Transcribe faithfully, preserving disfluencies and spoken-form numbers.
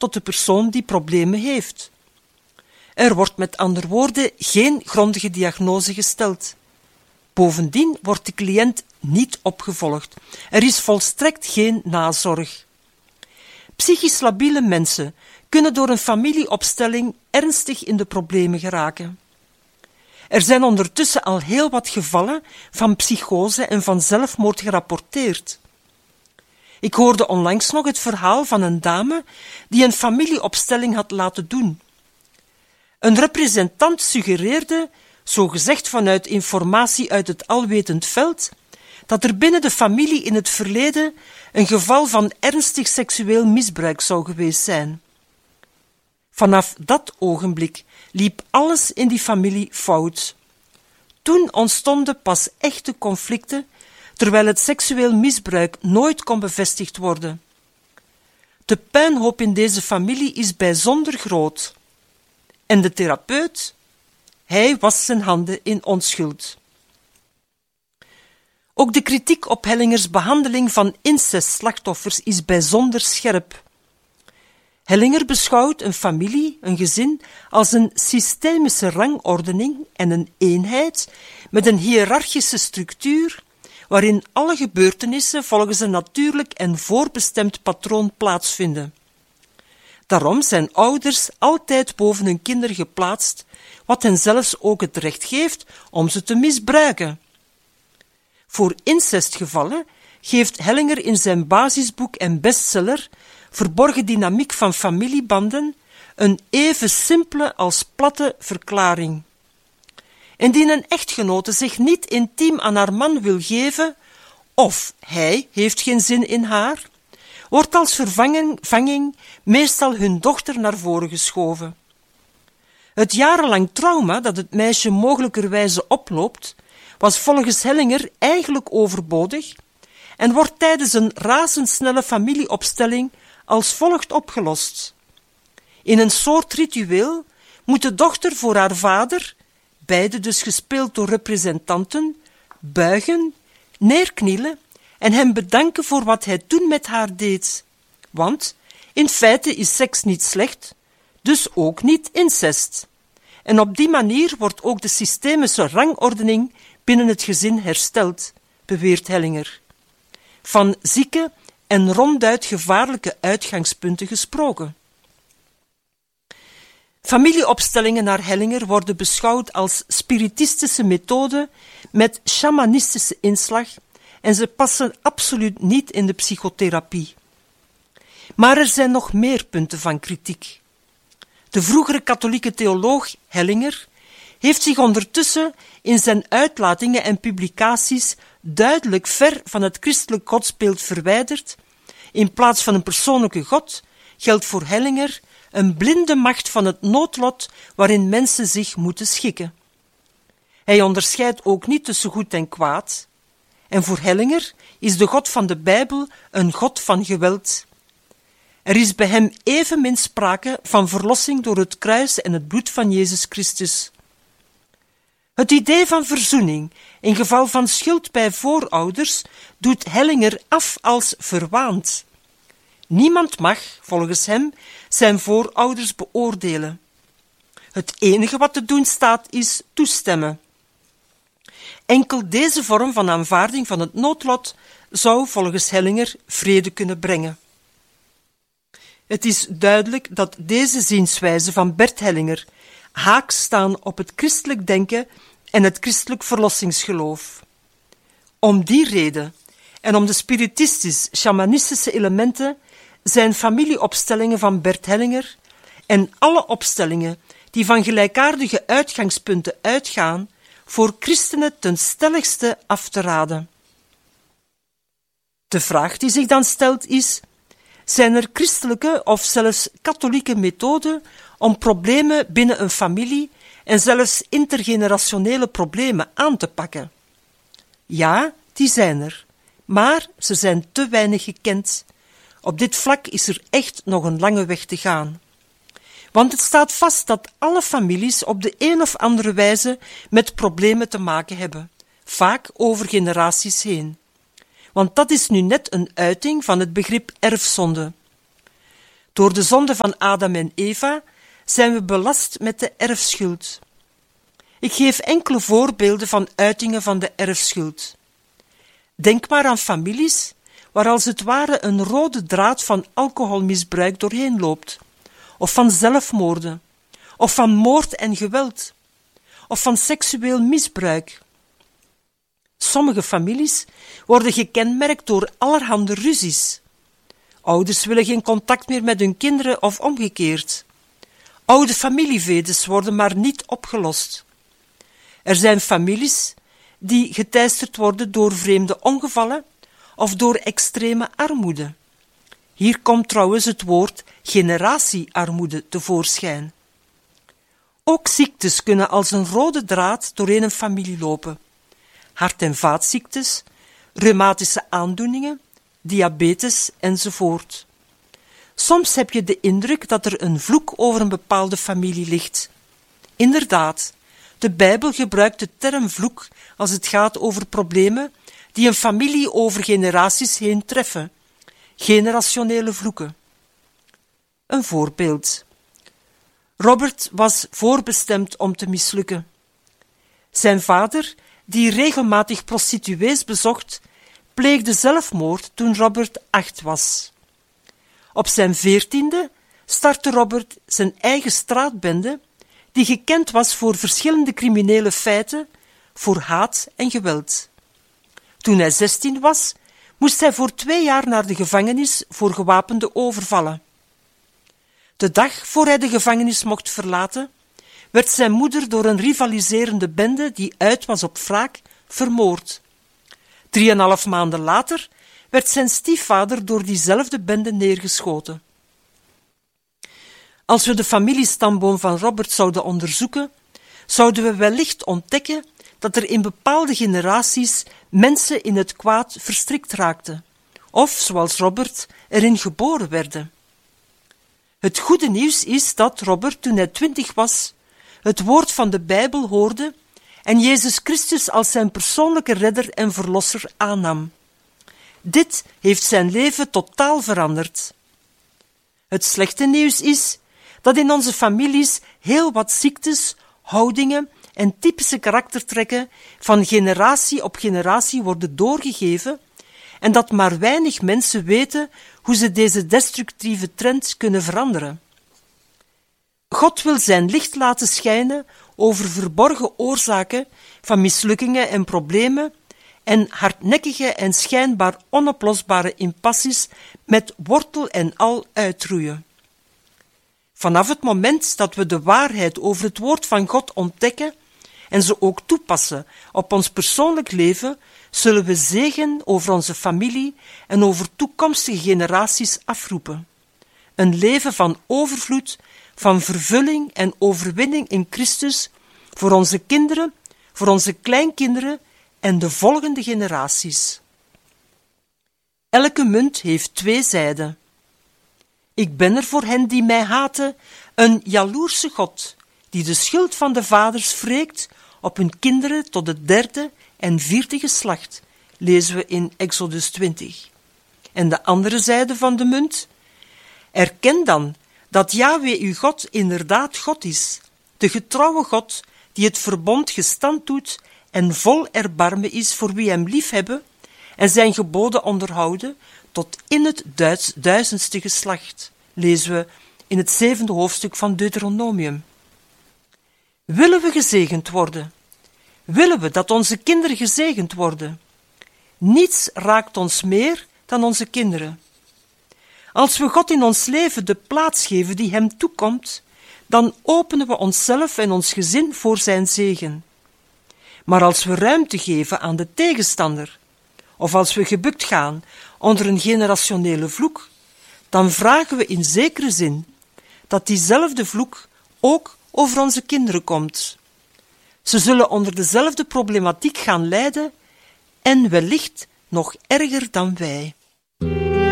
tot de persoon die problemen heeft. Er wordt met andere woorden geen grondige diagnose gesteld. Bovendien wordt de cliënt niet opgevolgd. Er is volstrekt geen nazorg. Psychisch labiele mensen kunnen door een familieopstelling ernstig in de problemen geraken. Er zijn ondertussen al heel wat gevallen van psychose en van zelfmoord gerapporteerd. Ik hoorde onlangs nog het verhaal van een dame die een familieopstelling had laten doen. Een representant suggereerde, zogezegd vanuit informatie uit het alwetend veld, dat er binnen de familie in het verleden een geval van ernstig seksueel misbruik zou geweest zijn. Vanaf dat ogenblik liep alles in die familie fout. Toen ontstonden pas echte conflicten, terwijl het seksueel misbruik nooit kon bevestigd worden. De puinhoop in deze familie is bijzonder groot. En de therapeut? Hij wast zijn handen in onschuld. Ook de kritiek op Hellingers behandeling van incestslachtoffers is bijzonder scherp. Hellinger beschouwt een familie, een gezin, als een systemische rangordening en een eenheid met een hiërarchische structuur waarin alle gebeurtenissen volgens een natuurlijk en voorbestemd patroon plaatsvinden. Daarom zijn ouders altijd boven hun kinderen geplaatst, wat hen zelfs ook het recht geeft om ze te misbruiken. Voor incestgevallen geeft Hellinger in zijn basisboek en bestseller Verborgen dynamiek van familiebanden een even simpele als platte verklaring. Indien een echtgenote zich niet intiem aan haar man wil geven, of hij heeft geen zin in haar, wordt als vervanging meestal hun dochter naar voren geschoven. Het jarenlang trauma dat het meisje mogelijkerwijze oploopt, was volgens Hellinger eigenlijk overbodig en wordt tijdens een razendsnelle familieopstelling als volgt opgelost. In een soort ritueel moet de dochter voor haar vader, beide dus gespeeld door representanten, buigen, neerknielen en hem bedanken voor wat hij toen met haar deed. Want, in feite is seks niet slecht, dus ook niet incest. En op die manier wordt ook de systemische rangordening binnen het gezin hersteld, beweert Hellinger. Van zieke en ronduit gevaarlijke uitgangspunten gesproken. Familieopstellingen naar Hellinger worden beschouwd als spiritistische methode met shamanistische inslag en ze passen absoluut niet in de psychotherapie. Maar er zijn nog meer punten van kritiek. De vroegere katholieke theoloog Hellinger heeft zich ondertussen in zijn uitlatingen en publicaties duidelijk ver van het christelijk godsbeeld verwijderd. In plaats van een persoonlijke God geldt voor Hellinger een blinde macht van het noodlot waarin mensen zich moeten schikken. Hij onderscheidt ook niet tussen goed en kwaad. En voor Hellinger is de God van de Bijbel een God van geweld. Er is bij hem evenmin sprake van verlossing door het kruis en het bloed van Jezus Christus. Het idee van verzoening in geval van schuld bij voorouders doet Hellinger af als verwaand. Niemand mag, volgens hem, zijn voorouders beoordelen. Het enige wat te doen staat is toestemmen. Enkel deze vorm van aanvaarding van het noodlot zou volgens Hellinger vrede kunnen brengen. Het is duidelijk dat deze zienswijze van Bert Hellinger haaks staan op het christelijk denken en het christelijk verlossingsgeloof. Om die reden en om de spiritistisch-shamanistische elementen zijn familieopstellingen van Bert Hellinger en alle opstellingen die van gelijkaardige uitgangspunten uitgaan voor christenen ten stelligste af te raden. De vraag die zich dan stelt is: zijn er christelijke of zelfs katholieke methoden om problemen binnen een familie en zelfs intergenerationele problemen aan te pakken? Ja, die zijn er, maar ze zijn te weinig gekend. Op dit vlak is er echt nog een lange weg te gaan. Want het staat vast dat alle families op de een of andere wijze met problemen te maken hebben, vaak over generaties heen. Want dat is nu net een uiting van het begrip erfzonde. Door de zonde van Adam en Eva zijn we belast met de erfschuld. Ik geef enkele voorbeelden van uitingen van de erfschuld. Denk maar aan families waar als het ware een rode draad van alcoholmisbruik doorheen loopt, of van zelfmoorden, of van moord en geweld, of van seksueel misbruik. Sommige families worden gekenmerkt door allerhande ruzies. Ouders willen geen contact meer met hun kinderen of omgekeerd. Oude familievedes worden maar niet opgelost. Er zijn families die geteisterd worden door vreemde ongevallen of door extreme armoede. Hier komt trouwens het woord generatiearmoede tevoorschijn. Ook ziektes kunnen als een rode draad doorheen een familie lopen. Hart- en vaatziektes, reumatische aandoeningen, diabetes enzovoort. Soms heb je de indruk dat er een vloek over een bepaalde familie ligt. Inderdaad, de Bijbel gebruikt de term vloek als het gaat over problemen die een familie over generaties heen treffen. Generationele vloeken. Een voorbeeld. Robert was voorbestemd om te mislukken. Zijn vader, die regelmatig prostituees bezocht, pleegde zelfmoord toen Robert acht was. Op zijn veertiende startte Robert zijn eigen straatbende, die gekend was voor verschillende criminele feiten, voor haat en geweld. Toen hij zestien was, moest hij voor twee jaar naar de gevangenis voor gewapende overvallen. De dag voor hij de gevangenis mocht verlaten, werd zijn moeder door een rivaliserende bende die uit was op wraak vermoord. Drieënhalf maanden later werd zijn stiefvader door diezelfde bende neergeschoten. Als we de familiestamboom van Robert zouden onderzoeken, zouden we wellicht ontdekken dat er in bepaalde generaties mensen in het kwaad verstrikt raakten, of, zoals Robert, erin geboren werden. Het goede nieuws is dat Robert, toen hij twintig was, het woord van de Bijbel hoorde en Jezus Christus als zijn persoonlijke redder en verlosser aannam. Dit heeft zijn leven totaal veranderd. Het slechte nieuws is dat in onze families heel wat ziektes, houdingen en typische karaktertrekken van generatie op generatie worden doorgegeven en dat maar weinig mensen weten hoe ze deze destructieve trend kunnen veranderen. God wil zijn licht laten schijnen over verborgen oorzaken van mislukkingen en problemen en hardnekkige en schijnbaar onoplosbare impassies met wortel en al uitroeien. Vanaf het moment dat we de waarheid over het woord van God ontdekken en ze ook toepassen op ons persoonlijk leven, zullen we zegen over onze familie en over toekomstige generaties afroepen. Een leven van overvloed, van vervulling en overwinning in Christus voor onze kinderen, voor onze kleinkinderen en de volgende generaties. Elke munt heeft twee zijden. Ik ben er voor hen die mij haten, een jaloerse God, die de schuld van de vaders wreekt op hun kinderen tot het derde en vierde geslacht, lezen we in Exodus twintig. En de andere zijde van de munt? Erken dan dat Yahweh uw God inderdaad God is, de getrouwe God die het verbond gestand doet en vol erbarmen is voor wie hem liefhebben en zijn geboden onderhouden tot in het duiz- duizendste geslacht, lezen we in het zevende hoofdstuk van Deuteronomium. Willen we gezegend worden? Willen we dat onze kinderen gezegend worden? Niets raakt ons meer dan onze kinderen. Als we God in ons leven de plaats geven die hem toekomt, dan openen we onszelf en ons gezin voor zijn zegen. Maar als we ruimte geven aan de tegenstander, of als we gebukt gaan onder een generationele vloek, dan vragen we in zekere zin dat diezelfde vloek ook over onze kinderen komt. Ze zullen onder dezelfde problematiek gaan lijden en wellicht nog erger dan wij.